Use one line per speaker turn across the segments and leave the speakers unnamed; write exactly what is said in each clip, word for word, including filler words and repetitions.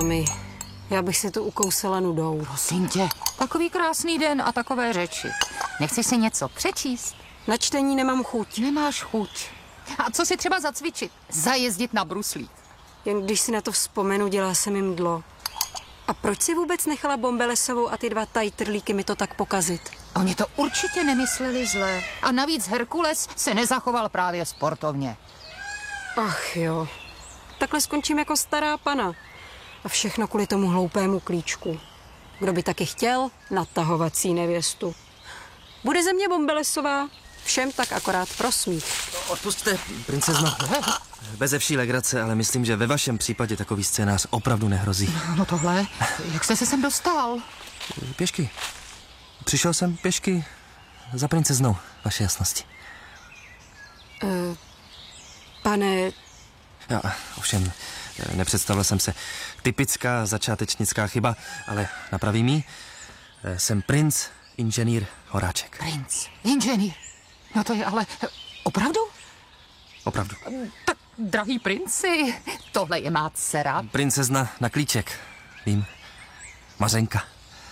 mami. Já bych si to ukousala nudou.
Prosím tě, takový krásný den a takové řeči. Nechceš si něco přečíst?
Na čtení nemám chuť.
Nemáš chuť. A co si třeba zacvičit? Zajezdit na bruslík.
Jen když si na to vzpomenu, dělá se mi mdlo. A proč si vůbec nechala Bombelesovou a ty dva tajtrlíky mi to tak pokazit?
Oni to určitě nemysleli zle. A navíc Herkules se nezachoval právě sportovně.
Ach jo. Takhle skončím jako stará pana. A všechno kvůli tomu hloupému klíčku. Kdo by taky chtěl natahovací nevěstu. Bude ze mě Bombelesová, všem tak akorát pro smích.
Odpusťte, princezno. Beze vší legrace, ale myslím, že ve vašem případě takový scénář opravdu nehrozí.
No tohle, jak jste se sem dostal?
Pěšky. Přišel jsem pěšky za princeznou, vaše jasnosti.
Uh, pane...
Já, ovšem, nepředstavil jsem se. Typická začátečnická chyba, ale napravím jí. Jsem princ, inženýr Horáček.
Princ, inženýr. No to je ale opravdu?
Opravdu.
Tak, drahý princi, tohle je má dcera.
Princezna na klíček, vím. Mařenka.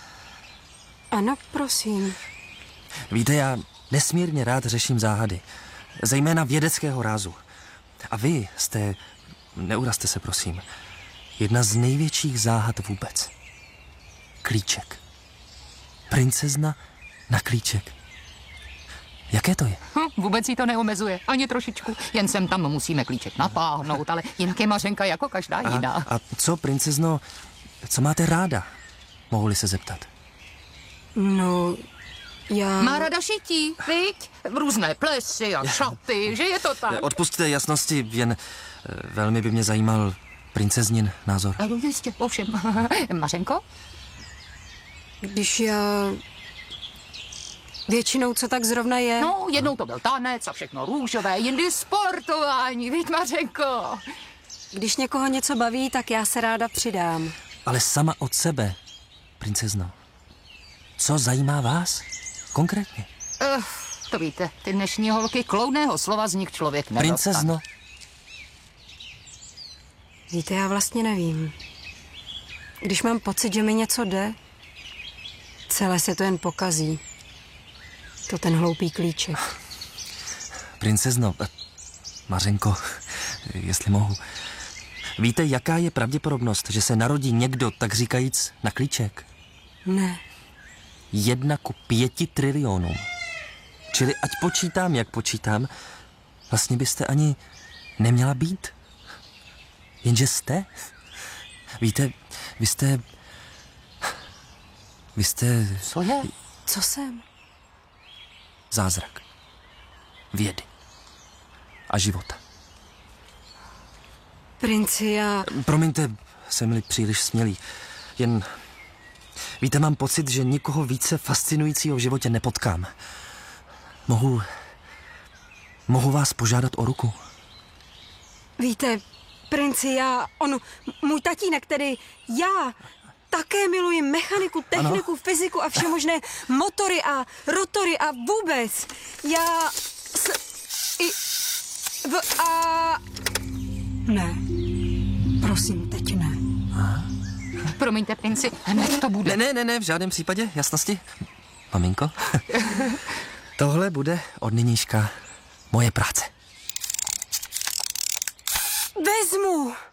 Ano, prosím.
Víte, já nesmírně rád řeším záhady. Zejména vědeckého rázu. A vy jste, neurazte se prosím, jedna z největších záhad vůbec. Klíček. Princezna na klíček. Jaké to je?
Hm, vůbec jí to neomezuje, ani trošičku. Jen sem tam musíme klíček natáhnout, ale jinak je Mařenka jako každá
a,
jiná.
A co, princezno, co máte ráda? Mohu-li se zeptat?
No, já...
Má rada šití, viď? Různé plesy a šaty, že je to tak?
Odpusťte jasnosti, jen velmi by mě zajímal princeznin názor.
A jistě, ovšem. Mařenko?
Když já... Většinou, co tak zrovna je?
No, jednou to byl tanec a všechno růžové, jindy sportování, viď, Mařenko?
Když někoho něco baví, tak já se ráda přidám.
Ale sama od sebe, princezno. Co zajímá vás konkrétně?
Uh, to víte, ty dnešní holky kloudného slova z nich člověk nedostane.
Princezno.
Víte, já vlastně nevím. Když mám pocit, že mi něco jde, celé se to jen pokazí. To ten hloupý klíček.
Princezno, Mařenko, jestli mohu. Víte, jaká je pravděpodobnost, že se narodí někdo, tak říkajíc, na klíček?
Ne.
Jedna ku pěti trilionům. Čili ať počítám, jak počítám, vlastně byste ani neměla být. Jenže jste. Víte, vy jste... Vy jste...
Co je?
Co jsem?
Zázrak. Vědy. A života.
Princi, já...
Promiňte, jsem-li příliš smělý. Jen... Víte, mám pocit, že nikoho více fascinujícího v životě nepotkám. Mohu... Mohu vás požádat o ruku?
Víte, princi, já... On... Můj tatínek, tedy já... Také miluji mechaniku, techniku, ano. fyziku a všemožné motory a rotory a vůbec. Já... S... I... V... A... Ne. Prosím, teď ne.
Aha.
Promiňte, princi, hned to bude.
Ne, ne, ne, ne, v žádném případě, jasnosti. Maminko, tohle bude od nynějška moje práce.
Vezmu.